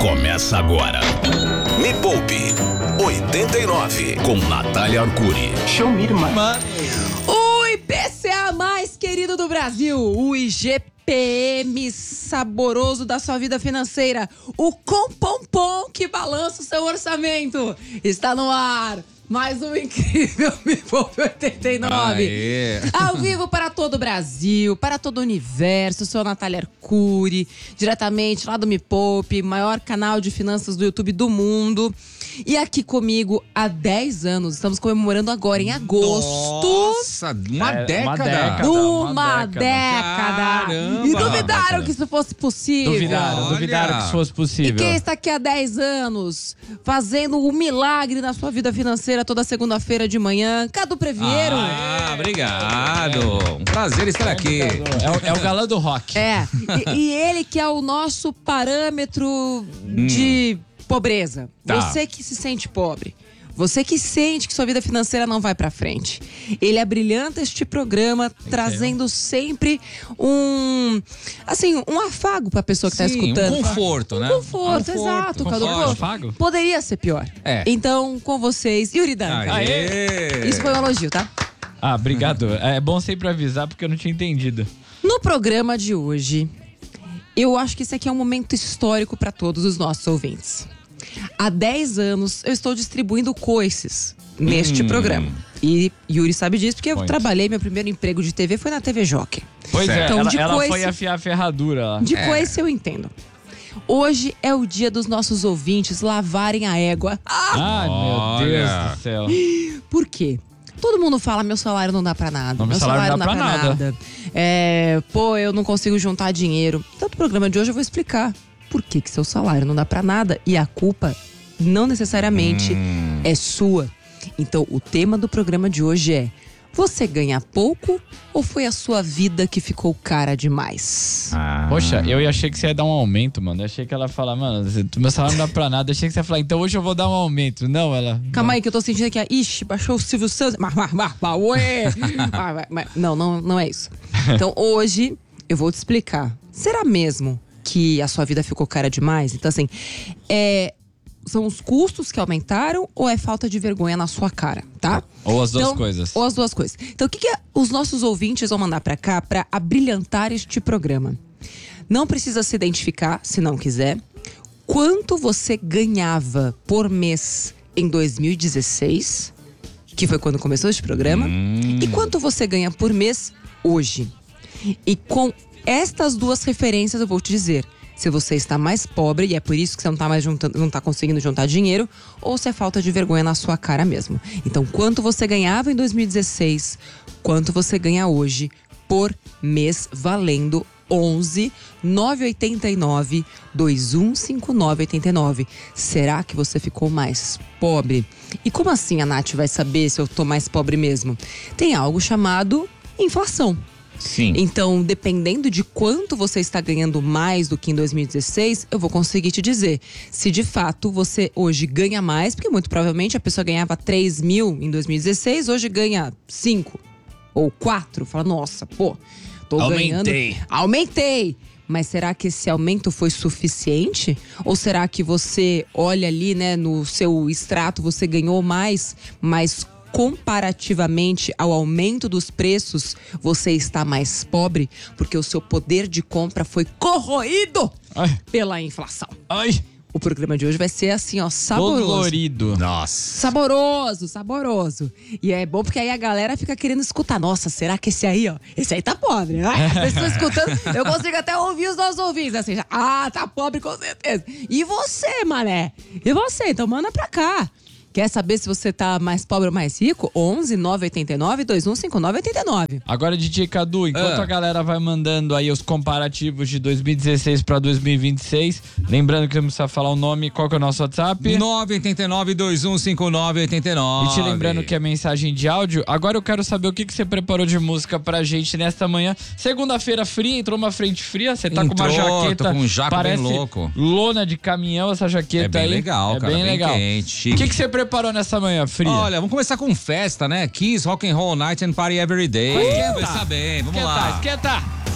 começa agora. Me Poupe 89 com Natália Arcuri. Show me, irmã. O IPCA mais querido do Brasil, o IGPM saboroso da sua vida financeira, o Compompom que balança o seu orçamento. Está no ar. Mais um incrível Me Poupe 89. Aê. Ao vivo para todo o Brasil, para todo o universo. Eu sou a Natália Arcuri, diretamente lá do Me Poupe, maior canal de finanças do YouTube do mundo. E aqui comigo há 10 anos. Estamos comemorando agora, em agosto. Nossa, uma década. Uma década. Caramba. E duvidaram que isso fosse possível. Duvidaram que isso fosse E possível. quem está aqui há 10 anos, fazendo um milagre na sua vida financeira toda segunda-feira de manhã? Cadu Previeiro. Obrigado. Um prazer estar aqui. É o galã do rock. E ele que é o nosso parâmetro de pobreza. Tá. Você que se sente pobre. Você que sente que sua vida financeira não vai pra frente. Ele abrilhanta este programa, trazendo sempre um afago pra pessoa que tá escutando. Um conforto, né? Conforto, exato, Cadu. Conforto. Pô, Afago? poderia ser pior. É. Então, com vocês, Yuri Dantas. Aê. Isso foi um elogio, tá? Obrigado. É bom sempre avisar porque eu não tinha entendido. No programa de hoje, eu acho que esse aqui é um momento histórico para todos os nossos ouvintes. Há 10 anos eu estou distribuindo coices neste programa. E Yuri sabe disso porque eu Pois. trabalhei, meu primeiro emprego de TV foi na TV Jockey. Pois Certo. é, Então, de ela coice- foi afiar a ferradura lá. De coice eu entendo. Hoje é o dia dos nossos ouvintes lavarem a égua. Ai, meu Deus Olha. do céu. Por quê? Todo mundo fala, meu salário não dá pra nada. Não, meu salário não dá pra nada. Eu não consigo juntar dinheiro. Então, no programa de hoje eu vou explicar por que seu salário não dá pra nada. E a culpa não necessariamente é sua. Então, o tema do programa de hoje é: você ganha pouco ou foi a sua vida que ficou cara demais? Poxa, eu achei que você ia dar um aumento, mano. Eu achei que ela ia falar, mano, meu salário não dá pra nada. Eu achei que você ia falar, então hoje eu vou dar um aumento. Não, ela... Calma aí que eu tô sentindo que ixi, baixou o Silvio Santos. Não é isso. Então hoje eu vou te explicar. Será mesmo que a sua vida ficou cara demais? Então assim, são os custos que aumentaram ou é falta de vergonha na sua cara, tá? Ou as duas Então, coisas. Ou as duas coisas. Então o que os nossos ouvintes vão mandar pra cá pra abrilhantar este programa? Não precisa se identificar, se não quiser. Quanto você ganhava por mês em 2016, que foi quando começou este programa, e quanto você ganha por mês hoje? E com estas duas referências eu vou te dizer se você está mais pobre e é por isso que você não tá conseguindo juntar dinheiro, ou se é falta de vergonha na sua cara mesmo. Então, quanto você ganhava em 2016, quanto você ganha hoje por mês, valendo 11 989 2159 89. Será que você ficou mais pobre? E como assim a Nath vai saber se eu tô mais pobre mesmo? Tem algo chamado inflação. Sim. Então, dependendo de quanto você está ganhando mais do que em 2016, eu vou conseguir te dizer se de fato você hoje ganha mais, porque muito provavelmente a pessoa ganhava 3 mil em 2016, hoje ganha 5 ou 4. Fala, nossa, pô, tô Aumentei! Mas será que esse aumento foi suficiente? Ou será que você olha ali, né, no seu extrato, você ganhou mais, mas comparativamente ao aumento dos preços, você está mais pobre porque o seu poder de compra foi corroído Ai, pela inflação. ai, O programa de hoje vai ser assim, ó, saboroso. dolorido. Nossa. Saboroso. E é bom porque aí a galera fica querendo escutar. Nossa, será que esse aí, ó, esse aí tá pobre, né? Vocês estão escutando, eu consigo até ouvir os nossos ouvintes, assim, tá pobre com certeza. E você, mané? E você? Então manda pra cá. Quer saber se você tá mais pobre ou mais rico? 11 989 2159 89. Agora, DJ Cadu, enquanto a galera vai mandando aí os comparativos de 2016 pra 2026, lembrando que não precisa falar o nome, qual que é o nosso WhatsApp? 989 2159 89. E te lembrando que é mensagem de áudio. Agora eu quero saber o que você preparou de música pra gente nesta manhã. Segunda-feira fria, entrou uma frente fria, você tá com uma jaqueta. Tô com um jaco parece bem louco. lona de caminhão essa jaqueta É bem aí. legal, cara, bem bem legal. quente, O que chique. você preparou nessa manhã fria? Olha, vamos começar com festa, né? Kiss, Rock and Roll Night and Party Every Day. Esquenta. Começar bem, vamos Esquenta, lá. esquenta.